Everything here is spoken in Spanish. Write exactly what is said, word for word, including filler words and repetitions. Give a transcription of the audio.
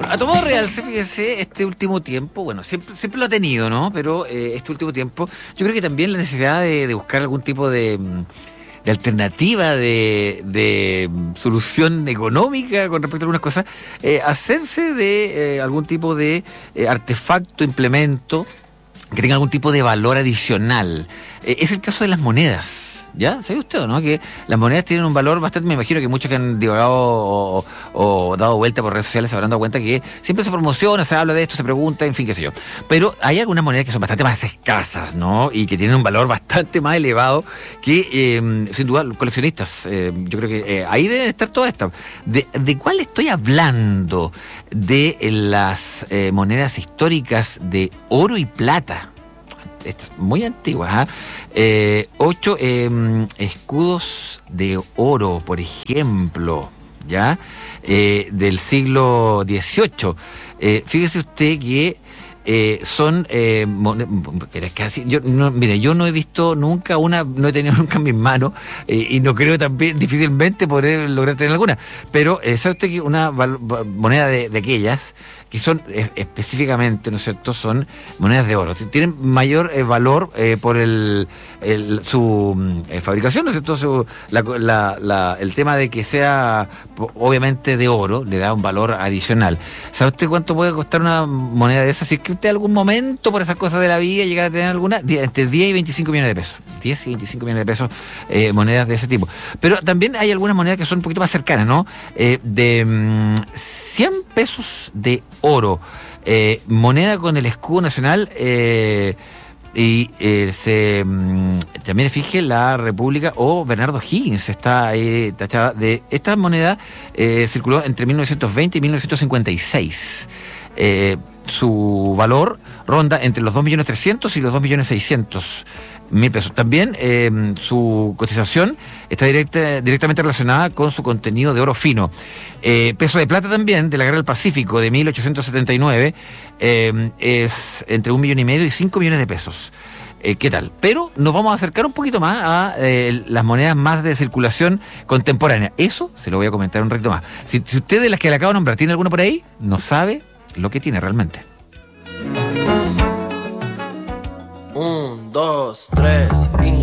A tu modo real, fíjese, este último tiempo, bueno, siempre, siempre lo ha tenido, ¿no? Pero eh, este último tiempo, yo creo que también la necesidad de, de buscar algún tipo de, de alternativa, de, de solución económica con respecto a algunas cosas, eh, hacerse de eh, algún tipo de eh, artefacto, implemento, que tenga algún tipo de valor adicional. Eh, es el caso de las monedas. ¿Ya? ¿Sabe usted o no? Que las monedas tienen un valor bastante, me imagino que muchos que han divagado o, o dado vuelta por redes sociales se habrán dado cuenta que siempre se promociona, se habla de esto, se pregunta, en fin, qué sé yo. Pero hay algunas monedas que son bastante más escasas, ¿no? Y que tienen un valor bastante más elevado que, eh, sin duda, los coleccionistas. Eh, yo creo que eh, ahí deben estar todas estas. ¿De, de cuál estoy hablando? De las eh, monedas históricas de oro y plata. Esto es muy antigua, ¿eh? Eh, ocho eh, escudos de oro, por ejemplo, ¿ya? Eh, del siglo dieciocho. Eh, fíjese usted que eh, son... Eh, pero es que así, yo, no, mire, yo no he visto nunca una, no he tenido nunca en mis manos, eh, y no creo también, difícilmente poder lograr tener alguna. Pero, eh, ¿sabe usted que una val, moneda de, de aquellas... que son eh, específicamente, ¿no es cierto?, son monedas de oro. Tienen mayor eh, valor eh, por el, el su eh, fabricación, ¿no es cierto?, su, la, la, la, el tema de que sea obviamente de oro, le da un valor adicional. ¿Sabe usted cuánto puede costar una moneda de esas? Si es que usted algún momento por esas cosas de la vida llega a tener alguna, entre diez y veinticinco millones de pesos. diez y veinticinco millones de pesos, eh, monedas de ese tipo. Pero también hay algunas monedas que son un poquito más cercanas, ¿no? Eh, de mm, cien pesos de oro, eh, moneda con el escudo nacional, eh, y eh, se mm, también fije la República o Bernardo Higgins está ahí tachada de esta moneda. Eh, circuló entre mil novecientos veinte y mil novecientos cincuenta y seis. Eh, su valor ronda entre los dos millones trescientos y los dos millones seiscientos mil pesos. También eh, su cotización está directa, directamente relacionada con su contenido de oro fino. Eh, peso de plata también, de la Guerra del Pacífico, de mil ochocientos setenta y nueve, eh, es entre un millón y medio y cinco millones de pesos. Eh, ¿Qué tal? Pero nos vamos a acercar un poquito más a eh, las monedas más de circulación contemporánea. Eso se lo voy a comentar un ratito más. Si, si usted de las que le acabo de nombrar tiene alguna por ahí, no sabe lo que tiene realmente. Un, dos, tres,